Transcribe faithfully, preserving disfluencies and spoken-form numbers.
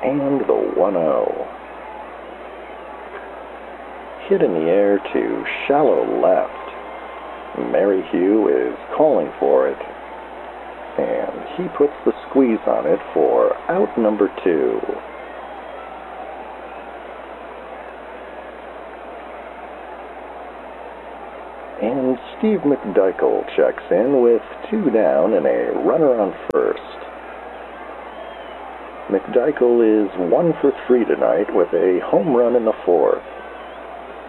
and the one oh. Hit in the air to shallow left. Merrihew is calling for it, and he puts the squeeze on it for out number two. And Steve McDykel checks in with two down and a runner on first. McDykel is one for three tonight with a home run in the fourth.